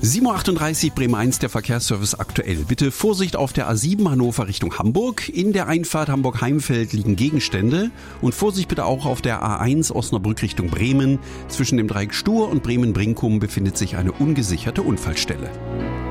7.38 Uhr, Bremen 1, der Verkehrsservice aktuell. Bitte Vorsicht auf der A7 Hannover Richtung Hamburg. In der Einfahrt Hamburg-Heimfeld liegen Gegenstände. Und Vorsicht bitte auch auf der A1 Osnabrück Richtung Bremen. Zwischen dem Dreieck Stur und Bremen-Brinkum befindet sich eine ungesicherte Unfallstelle.